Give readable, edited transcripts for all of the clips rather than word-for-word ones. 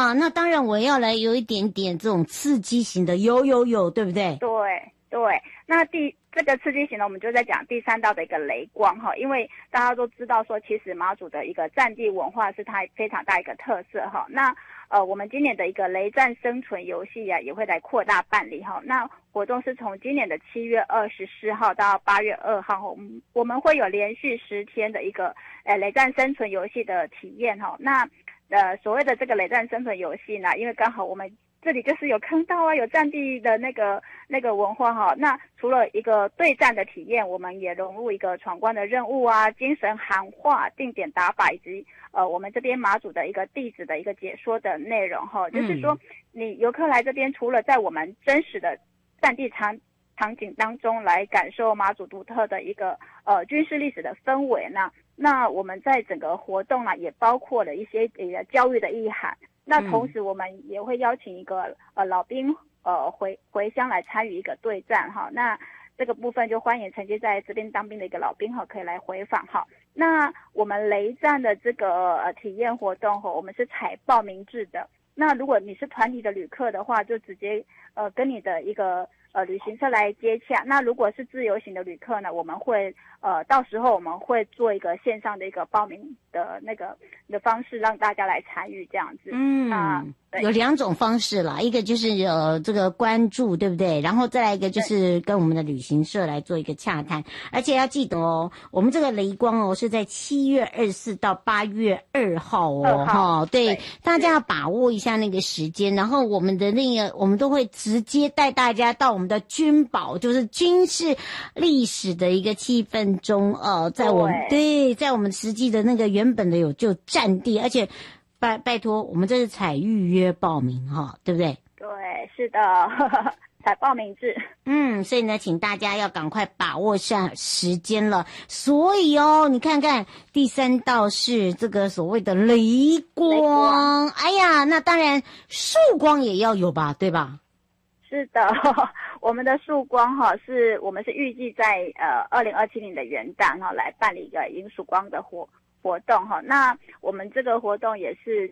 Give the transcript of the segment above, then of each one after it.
哇，那当然我要来有一点点这种刺激型的，有，对不对？ 对对，那这个刺激型呢，我们就在讲第3道的一个雷光哈，因为大家都知道说，其实马祖的一个战地文化是它非常大一个特色哈。那我们今年的一个雷战生存游戏啊，也会来扩大办理哈。那活动是从今年的7月24号到8月2号，我们会有连续10天的一个雷战生存游戏的体验哈。那所谓的这个雷战生存游戏呢，因为刚好我们这里就是有坑道啊，有战地的那个文化哈。那除了一个对战的体验，我们也融入一个闯关的任务啊、精神喊话、定点打靶以及我们这边马祖的一个地址的一个解说的内容哈。就是说，你游客来这边，除了在我们真实的战地场景当中来感受马祖独特的一个军事历史的氛围呢，那我们在整个活动呢也包括了一些教育的意涵。那同时我们也会邀请一个老兵回乡来参与一个对战哈。那这个部分就欢迎曾经在这边当兵的一个老兵哈，可以来回访哈。那我们雷战的这个体验活动哈，我们是采报名制的。那如果你是团体的旅客的话，就直接跟你的一个旅行社来接洽。那如果是自由行的旅客呢，我们会到时候我们会做一个线上的一个报名的的方式，让大家来参与这样子。 有2种方式啦，一个就是这个关注，对不对？然后再来一个就是跟我们的旅行社来做一个洽谈。而且要记得哦，我们这个雷光是在7月24到8月2号哦，哈，对，大家要把握一下那个时间。然后我们的我们都会直接带大家到我们的军堡，就是军事历史的一个气氛中，在我们实际的那个原本的就战地，而且拜托，我们这是采预约报名哈，对不对？ 对，是的，采报名制。 所以呢，请大家要赶快把握上时间了。所以你看看第3道是这个所谓的雷光，哎呀，那当然曙光也要有吧，对吧？ 是的，我们的曙光哈，我们是预计在2027年的元旦哈来办理一个迎曙光的活动哈。那我们这个活动也是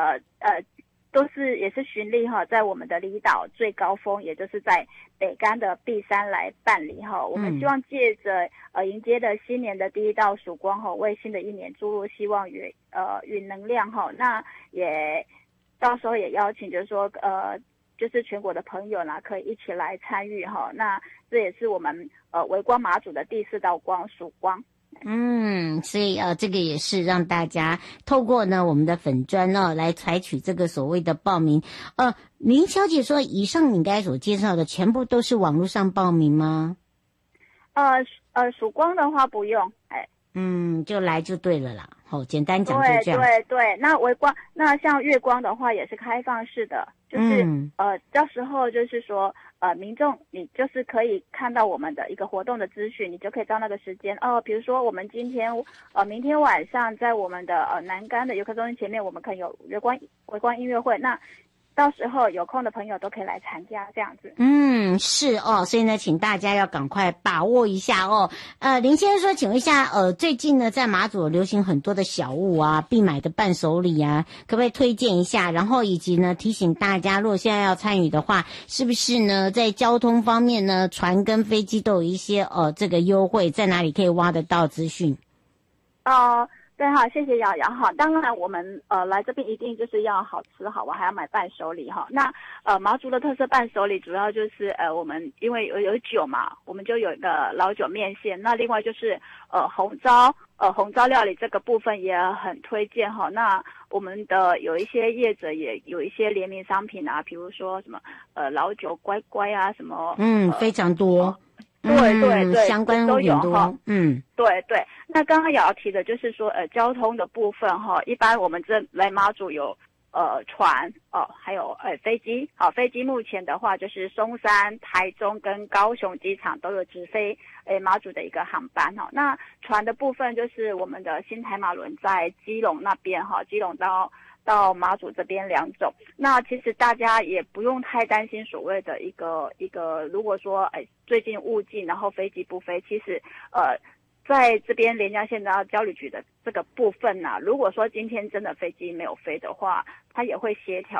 也是循例哈，在我们的离岛最高峰，也就是在北竿的碧山来办理哈。我们希望借着迎接的新年的第1道曙光哈，为新的一年注入希望与能量哈。那也到时候也邀请就是说就是全国的朋友呢，可以一起来参与哈。那这也是我们微光马祖的第4道光曙光。 所以这个也是让大家透过呢我们的粉专来采取这个所谓的报名。林小姐说，以上你刚才所介绍的全部都是网络上报名吗？ 曙光的话不用， 就来就对了啦。简单讲就这样。 对，那微光，那像月光的话也是开放式的，就是到时候就是说民众你就是可以看到我们的一个活动的资讯，你就可以到那个时间比如说我们明天晚上在我们的南竿的游客中心前面，我们可能有微光音乐会，那到时候有空的朋友都可以来参加这样子。 是所以呢，请大家要赶快把握一下林先生说，请问一下，最近呢在马祖流行很多的小物啊，必买的伴手礼啊，可不可以推荐一下？然后以及呢提醒大家，如果现在要参与的话，是不是呢在交通方面呢，船跟飞机都有一些这个优惠，在哪里可以挖得到资讯？ 对哈，谢谢瑶瑶哈。当然我们来这边一定就是要好吃好玩，还要买伴手礼哈。那马祖的特色伴手礼主要就是我们因为有酒嘛，我们就有一个老酒面线。那另外就是红糟料理这个部分也很推荐哈。那我们的有一些业者也有一些联名商品啊，比如说什么老酒乖乖啊什么非常多。 对， 相关都有哈。对。那刚刚也要提的就是说，交通的部分哈，一般我们这来马祖有船还有飞机。飞机目前的话就是松山、台中跟高雄机场都有直飞马祖的一个航班哈。那船的部分就是我们的新台马轮在基隆那边哈，基隆到马祖这边2种。那其实大家也不用太担心所谓的一个，如果说最近雾禁，然后飞机不飞，其实在这边连江县的交旅局的这个部分如果说今天真的飞机没有飞的话，它也会协调